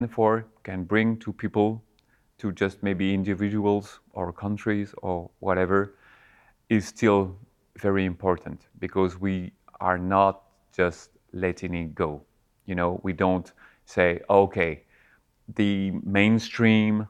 for can bring to people, to just maybe individuals or countries or whatever, is still very important, because we are not just letting it go. We don't say, okay, the mainstream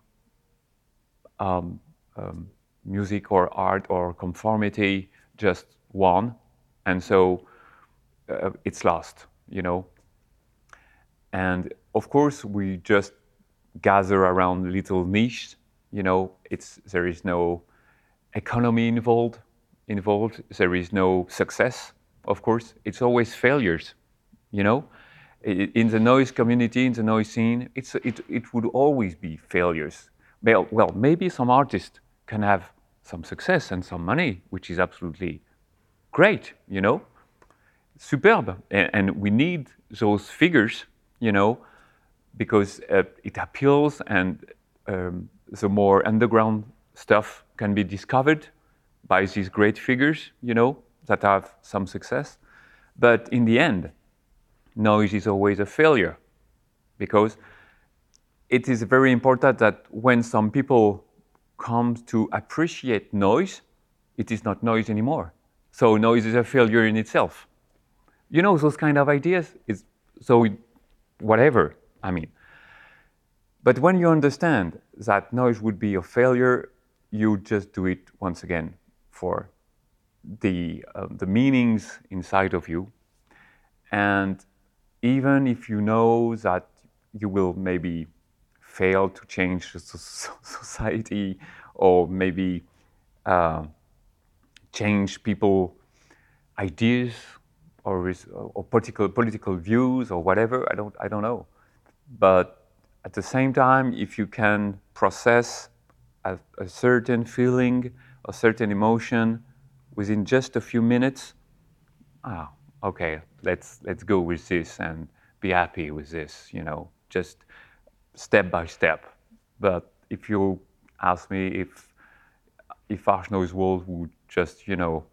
music or art or conformity just won, and so it's lost. And of course, we just gather around little niche. There is no economy involved. There is no success. Of course, it's always failures. In the noise community, in the noise scene, it would always be failures. Well, maybe some artists can have some success and some money, which is absolutely great. Superb, and we need those figures. Because it appeals, and the more underground stuff can be discovered by these great figures, that have some success. But in the end, noise is always a failure, because it is very important that when some people come to appreciate noise, it is not noise anymore. So noise is a failure in itself. Those kind of ideas. Whatever, But when you understand that noise would be a failure, you just do it once again for the meanings inside of you. And even if you know that you will maybe fail to change the society, or maybe change people ideas or political views or whatever, I don't know. But at the same time, if you can process a certain feeling, a certain emotion within just a few minutes, okay, let's go with this and be happy with this, just step by step. But if you ask me if Arch Noise World would just,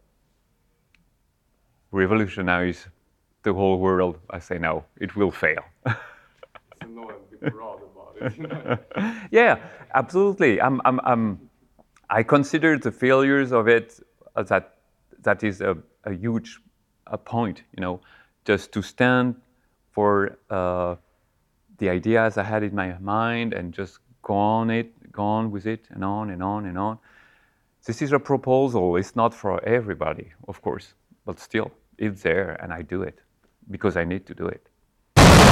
revolutionize the whole world, I say no, it will fail. So no, I'm a bit proud about it. Yeah, absolutely. I consider the failures of it that is a huge point. Just to stand for the ideas I had in my mind and just go on with it, and on and on and on. This is a proposal. It's not for everybody, of course, but still, it's there, and I do it because I need to do it.